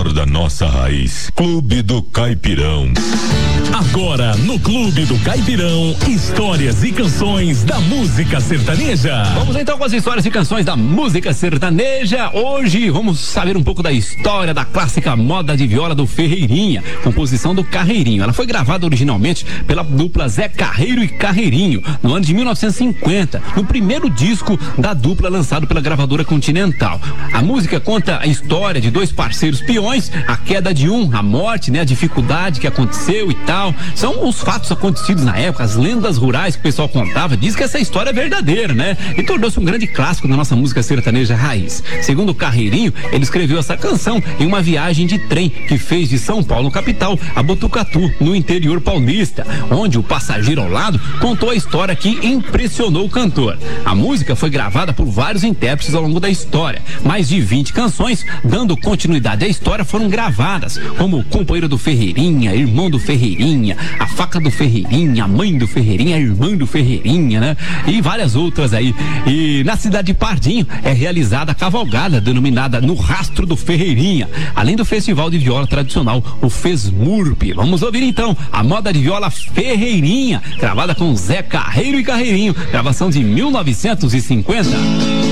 melhor da nossa raiz. Clube do Caipirão. Agora no Clube do Caipirão, histórias e canções da música sertaneja. Vamos então com as histórias e canções da música sertaneja. Hoje vamos saber um pouco da história da clássica moda de viola do Ferreirinha, composição do Carreirinho. Ela foi gravada originalmente pela dupla Zé Carreiro e Carreirinho no ano de 1950, no primeiro disco da dupla lançado pela gravadora Continental. A música conta a história de dois parceiros peões, a queda de um, a morte, né, a dificuldade que aconteceu e tal. São os fatos acontecidos na época, as lendas rurais que o pessoal contava. Diz que essa história é verdadeira, né? E tornou-se um grande clássico da nossa música sertaneja raiz. Segundo o Carreirinho, ele escreveu essa canção em uma viagem de trem que fez de São Paulo, capital, a Botucatu, no interior paulista, onde o passageiro ao lado contou a história que impressionou o cantor. A música foi gravada por vários intérpretes ao longo da história. Mais de 20 canções, dando continuidade à história, foram gravadas, como Companheiro do Ferreirinha, Irmão do Ferreirinha, A Faca do Ferreirinha, A Mãe do Ferreirinha, A Irmã do Ferreirinha, né? E várias outras aí. E na cidade de Pardinho é realizada a cavalgada denominada No Rastro do Ferreirinha, além do festival de viola tradicional, o Fesmurp. Vamos ouvir então a moda de viola Ferreirinha, gravada com Zé Carreiro e Carreirinho, gravação de 1950.